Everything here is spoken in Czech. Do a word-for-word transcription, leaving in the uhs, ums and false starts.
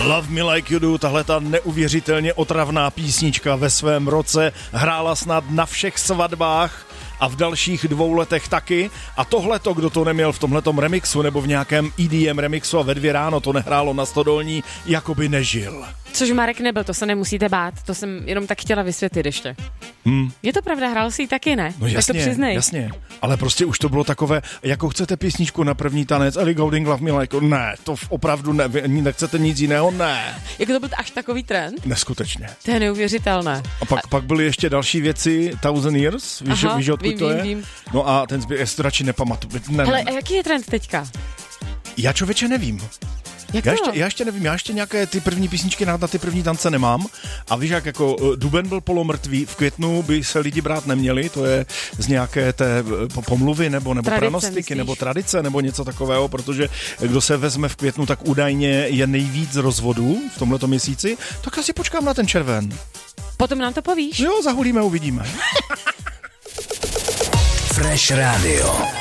Love Me Like You Do, tahle ta neuvěřitelně otravná písnička ve svém roce hrála snad na všech svatbách a v dalších dvou letech taky. A tohleto, kdo to neměl v tomhletom remixu nebo v nějakém E D M remixu a ve dvě ráno to nehrálo na Stodolní, jako by nežil. Což Marek nebyl, to se nemusíte bát, to jsem jenom tak chtěla vysvětlit ještě. Hmm. Je to pravda, hrál si ji taky, ne? No jasně, tak to přiznej. jasně, ale prostě už to bylo takové, jako chcete písničku na první tanec, Ellie Goulding, Love Me Like, ne, to opravdu ne, vy nechcete nic jiného, ne. Jako to byl až takový trend? Neskutečně. To je neuvěřitelné. A pak, a... pak byly ještě další věci, Thousand Years, víš, Aha, víš odkud vím, to vím, je? Vím. No a ten zbyt, já si to radši nepamatuju. Ne, Hele, a jaký je trend teďka? Já člověče nevím. Jak já, to? ještě, já ještě nevím, já ještě nějaké ty první písničky na, na ty první tance nemám. A víš, jak jako duben byl polomrtvý, v květnu by se lidi brát neměli, to je z nějaké té pomluvy nebo, nebo tradice, pranostiky, myslíš? nebo tradice, nebo něco takového, protože kdo se vezme v květnu, tak údajně je nejvíc rozvodů v tomhleto měsíci, tak asi počkám na ten červen. Potom nám to povíš? Jo, zahulíme, uvidíme. Fresh Radio.